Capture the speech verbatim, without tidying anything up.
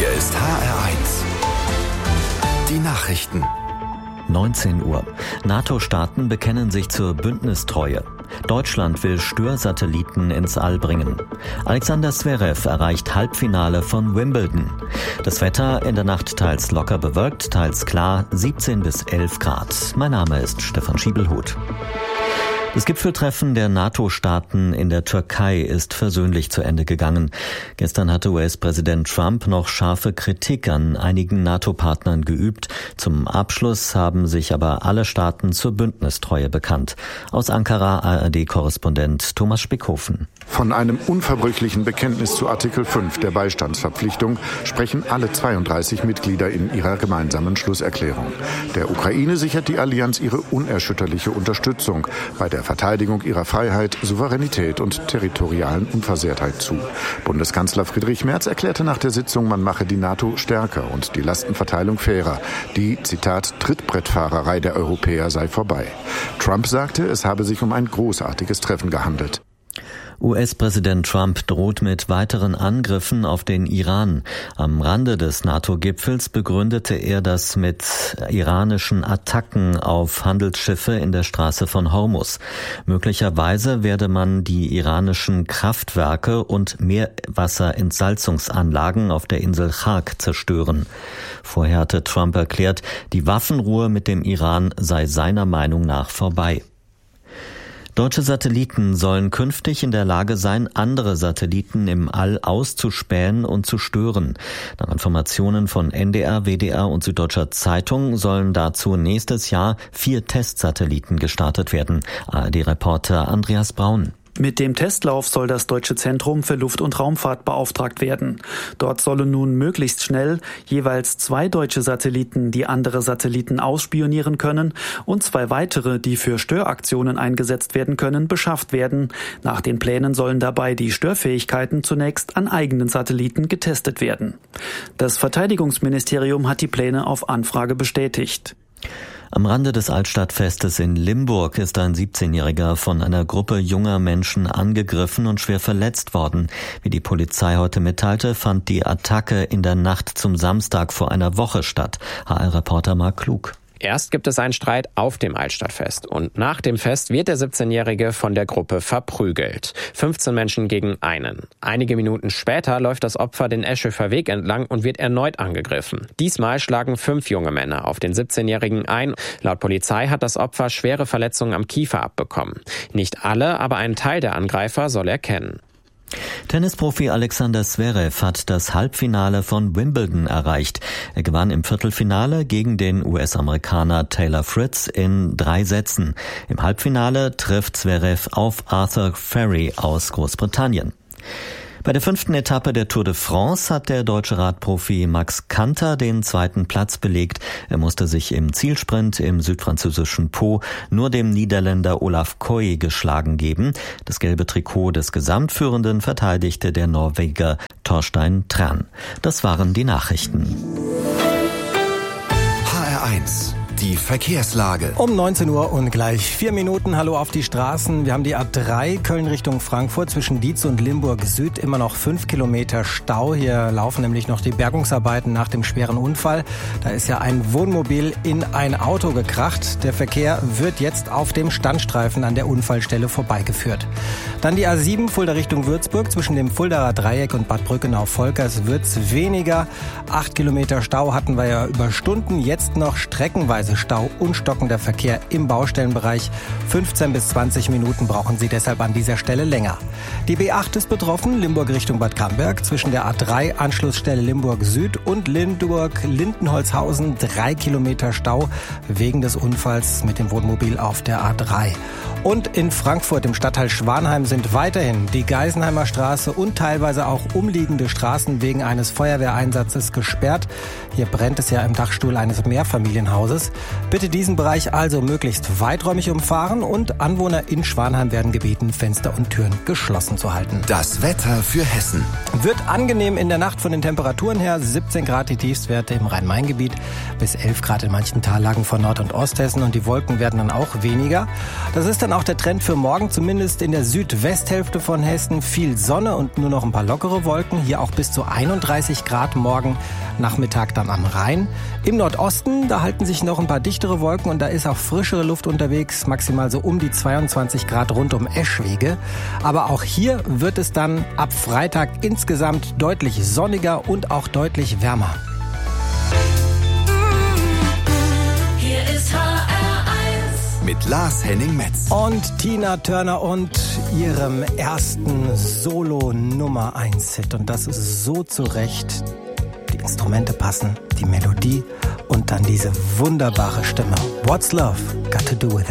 Hier ist H R eins. Die Nachrichten. neunzehn Uhr. NATO-Staaten bekennen sich zur Bündnistreue. Deutschland will Störsatelliten ins All bringen. Alexander Zverev erreicht Halbfinale von Wimbledon. Das Wetter in der Nacht teils locker bewölkt, teils klar, siebzehn bis elf Grad. Mein Name ist Stefan Schiebelhuth. Das Gipfeltreffen der NATO-Staaten in der Türkei ist versöhnlich zu Ende gegangen. Gestern hatte U S-Präsident Trump noch scharfe Kritik an einigen NATO-Partnern geübt. Zum Abschluss haben sich aber alle Staaten zur Bündnistreue bekannt. Aus Ankara A R D-Korrespondent Thomas Spickhofen. Von einem unverbrüchlichen Bekenntnis zu Artikel fünf der Beistandsverpflichtung sprechen alle zweiunddreißig Mitglieder in ihrer gemeinsamen Schlusserklärung. Der Ukraine sichert die Allianz ihre unerschütterliche Unterstützung bei der Verteidigung ihrer Freiheit, Souveränität und territorialen Unversehrtheit zu. Bundeskanzler Friedrich Merz erklärte nach der Sitzung, man mache die NATO stärker und die Lastenverteilung fairer. Die, Zitat, Trittbrettfahrerei der Europäer sei vorbei. Trump sagte, es habe sich um ein großartiges Treffen gehandelt. U S-Präsident Trump droht mit weiteren Angriffen auf den Iran. Am Rande des NATO-Gipfels begründete er das mit iranischen Attacken auf Handelsschiffe in der Straße von Hormuz. Möglicherweise werde man die iranischen Kraftwerke und Meerwasserentsalzungsanlagen auf der Insel Chark zerstören. Vorher hatte Trump erklärt, die Waffenruhe mit dem Iran sei seiner Meinung nach vorbei. Deutsche Satelliten sollen künftig in der Lage sein, andere Satelliten im All auszuspähen und zu stören. Nach Informationen von N D R, W D R und Süddeutscher Zeitung sollen dazu nächstes Jahr vier Testsatelliten gestartet werden. A R D-Reporter Andreas Braun. Mit dem Testlauf soll das Deutsche Zentrum für Luft- und Raumfahrt beauftragt werden. Dort sollen nun möglichst schnell jeweils zwei deutsche Satelliten, die andere Satelliten ausspionieren können, und zwei weitere, die für Störaktionen eingesetzt werden können, beschafft werden. Nach den Plänen sollen dabei die Störfähigkeiten zunächst an eigenen Satelliten getestet werden. Das Verteidigungsministerium hat die Pläne auf Anfrage bestätigt. Am Rande des Altstadtfestes in Limburg ist ein siebzehnjähriger von einer Gruppe junger Menschen angegriffen und schwer verletzt worden. Wie die Polizei heute mitteilte, fand die Attacke in der Nacht zum Samstag vor einer Woche statt. H R-Reporter Marc Klug. Erst gibt es einen Streit auf dem Altstadtfest und nach dem Fest wird der siebzehnjährige von der Gruppe verprügelt. fünfzehn Menschen gegen einen. Einige Minuten später läuft das Opfer den Eschhofer Weg entlang und wird erneut angegriffen. Diesmal schlagen fünf junge Männer auf den siebzehnjährigen ein. Laut Polizei hat das Opfer schwere Verletzungen am Kiefer abbekommen. Nicht alle, aber ein Teil der Angreifer soll er kennen. Tennisprofi Alexander Zverev hat das Halbfinale von Wimbledon erreicht. Er gewann im Viertelfinale gegen den U S-Amerikaner Taylor Fritz in drei Sätzen. Im Halbfinale trifft Zverev auf Arthur Ferry aus Großbritannien. Bei der fünften Etappe der Tour de France hat der deutsche Radprofi Max Kanter den zweiten Platz belegt. Er musste sich im Zielsprint im südfranzösischen Pau nur dem Niederländer Olaf Koy geschlagen geben. Das gelbe Trikot des Gesamtführenden verteidigte der Norweger Torstein Tran. Das waren die Nachrichten. H R eins. Die Verkehrslage. Um neunzehn Uhr und gleich vier Minuten. Hallo auf die Straßen. Wir haben die A drei Köln Richtung Frankfurt zwischen Dietz und Limburg Süd. Immer noch fünf Kilometer Stau. Hier laufen nämlich noch die Bergungsarbeiten nach dem schweren Unfall. Da ist ja ein Wohnmobil in ein Auto gekracht. Der Verkehr wird jetzt auf dem Standstreifen an der Unfallstelle vorbeigeführt. Dann die A sieben Fulda Richtung Würzburg zwischen dem Fuldaer Dreieck und Bad Brückenau-Volkers wird's weniger. Acht Kilometer Stau hatten wir ja über Stunden. Jetzt noch streckenweise Stau und stockender Verkehr im Baustellenbereich. fünfzehn bis zwanzig Minuten brauchen Sie deshalb an dieser Stelle länger. Die B acht ist betroffen, Limburg Richtung Bad Camberg, zwischen der A drei Anschlussstelle Limburg Süd und Limburg-Lindenholzhausen. Drei Kilometer Stau wegen des Unfalls mit dem Wohnmobil auf der A drei. Und in Frankfurt im Stadtteil Schwanheim sind weiterhin die Geisenheimer Straße und teilweise auch umliegende Straßen wegen eines Feuerwehreinsatzes gesperrt. Hier brennt es ja im Dachstuhl eines Mehrfamilienhauses. Bitte diesen Bereich also möglichst weiträumig umfahren und Anwohner in Schwanheim werden gebeten, Fenster und Türen geschlossen zu halten. Das Wetter für Hessen. Wird angenehm in der Nacht von den Temperaturen her. siebzehn Grad die Tiefstwerte im Rhein-Main-Gebiet, bis elf Grad in manchen Tallagen von Nord- und Osthessen und die Wolken werden dann auch weniger. Das ist dann auch der Trend für morgen, zumindest in der Südwesthälfte von Hessen. Viel Sonne und nur noch ein paar lockere Wolken. Hier auch bis zu einunddreißig Grad morgen, Nachmittag dann am Rhein. Im Nordosten, da halten sich noch ein paar dichtere Wolken und da ist auch frischere Luft unterwegs, maximal so um die zweiundzwanzig Grad rund um Eschwege. Aber auch hier wird es dann ab Freitag insgesamt deutlich sonniger und auch deutlich wärmer. Hier ist H R eins mit Lars Henning-Metz Und Tina Turner und ihrem ersten Solo-Nummer eins Hit. Und das ist so zurecht. Die Instrumente passen, die Melodie und dann diese wunderbare Stimme. What's Love Got to Do With It?